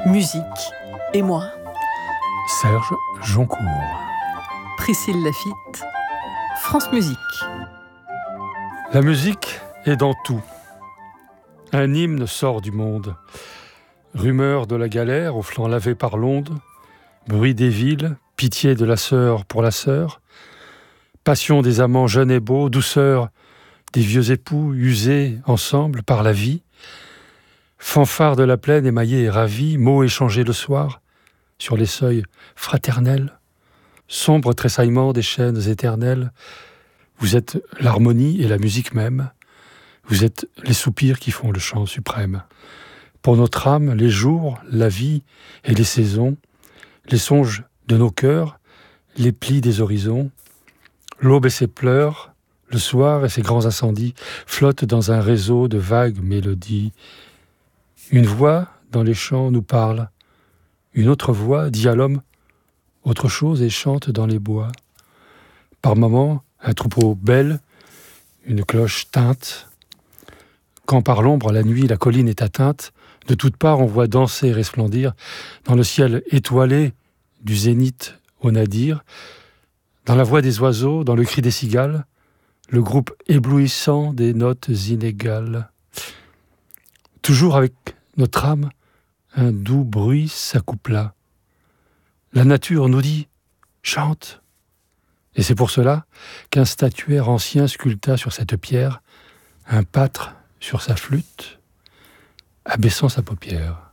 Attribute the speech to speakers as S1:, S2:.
S1: Musique et moi.
S2: Serge Joncourt.
S1: Priscille Lafitte. France Musique.
S2: La musique est dans tout. Un hymne sort du monde. Rumeur de la galère au flanc lavé par l'onde. Bruit des villes, pitié de la sœur pour la sœur. Passion des amants jeunes et beaux, douceur des vieux époux usés ensemble par la vie. Fanfare de la plaine émaillée et ravie, mots échangés le soir sur les seuils fraternels. Sombre tressaillement des chaînes éternelles. Vous êtes l'harmonie et la musique même. Vous êtes les soupirs qui font le chant suprême. Pour notre âme, les jours, la vie et les saisons, les songes de nos cœurs, les plis des horizons, l'aube et ses pleurs, le soir et ses grands incendies flottent dans un réseau de vagues mélodies. Une voix dans les champs nous parle, une autre voix dit à l'homme autre chose et chante dans les bois. Par moments, un troupeau bêle, une cloche teinte. Quand par l'ombre, la nuit, la colline est atteinte, de toutes parts on voit danser et resplendir, dans le ciel étoilé, du zénith au nadir, dans la voix des oiseaux, dans le cri des cigales, le groupe éblouissant des notes inégales. Toujours avec notre âme, un doux bruit s'accoupla. La nature nous dit « chante ». Et c'est pour cela qu'un statuaire ancien sculpta sur cette pierre un pâtre sur sa flûte, abaissant sa paupière.